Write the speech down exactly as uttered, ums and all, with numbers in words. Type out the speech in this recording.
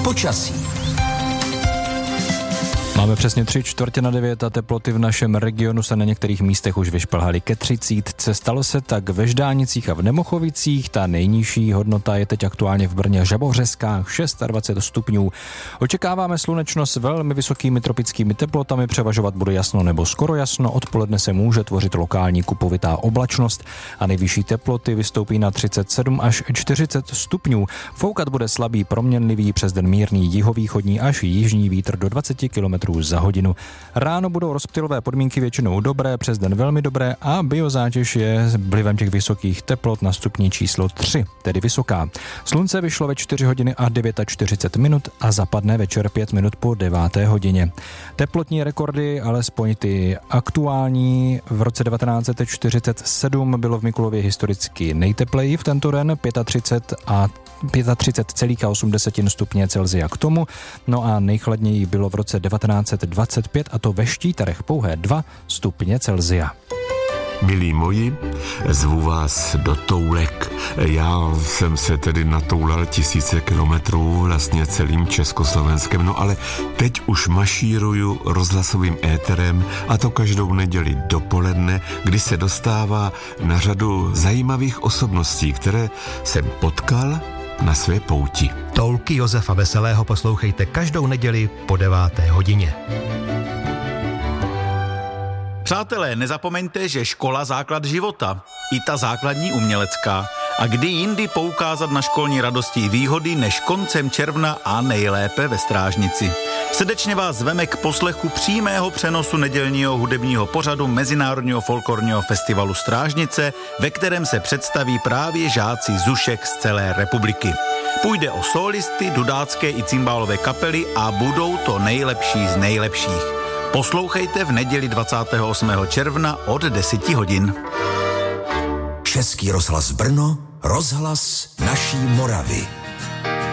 Počasí. Máme přesně tři čtvrtě na devět a teploty v našem regionu se na některých místech už vyšplhaly ke třicítce. Stalo se tak ve Ždánicích a v Nemochovicích. Ta nejnižší hodnota je teď aktuálně v Brně Žabořeskách dvacet šest stupňů. Očekáváme slunečno s velmi vysokými tropickými teplotami, převažovat bude jasno nebo skoro jasno. Odpoledne se může tvořit lokální kupovitá oblačnost a nejvyšší teploty vystoupí na třicet sedm až čtyřicet stupňů. Foukat bude slabý proměnlivý, přes den mírný jihovýchodní až jižní vítr do dvacet kilometrů za hodinu. Ráno budou rozptylové podmínky většinou dobré, přes den velmi dobré a biozátěž je vlivem těch vysokých teplot na stupni číslo tři, tedy vysoká. Slunce vyšlo ve čtyři hodiny a čtyřicet devět minut a zapadne večer pět minut po deváté hodině. Teplotní rekordy, alespoň ty aktuální, v roce devatenáct set čtyřicet sedm bylo v Mikulově historicky nejtepleji v tento den, třicet pět a třicet pět celá osm stupně Celsia k tomu, no a nejchladněji bylo v roce devatenáct set dvacet pět a to ve Štítarech pouhé dva stupně Celsia. Milí moji, zvu vás do Toulek. Já jsem se tedy natoulal tisíce kilometrů vlastně celým Československem, no ale teď už mašíruju rozhlasovým éterem a to každou neděli dopoledne, kdy se dostává na řadu zajímavých osobností, které jsem potkal na své pouti. Toulky Josefa Veselého poslouchejte každou neděli po deváté hodině. Přátelé, nezapomeňte, že škola základ života, i ta základní umělecká. A kdy jindy poukázat na školní radosti i výhody než koncem června a nejlépe ve Strážnici. Srdečně vás zveme k poslechu přímého přenosu nedělního hudebního pořadu Mezinárodního folklorního festivalu Strážnice, ve kterém se představí právě žáci zušek z celé republiky. Půjde o sólisty, dudácké i cymbálové kapely a budou to nejlepší z nejlepších. Poslouchejte v neděli dvacátého osmého června od deset hodin. Český rozhlas Brno, rozhlas naší Moravy.